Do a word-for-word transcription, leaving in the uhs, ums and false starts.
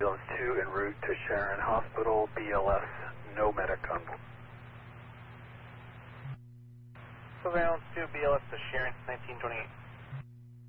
Ambulance two en route to Sharon Hospital, B L S, no medic on board. Surveillance two, B L S to Sharon, nineteen twenty-eight.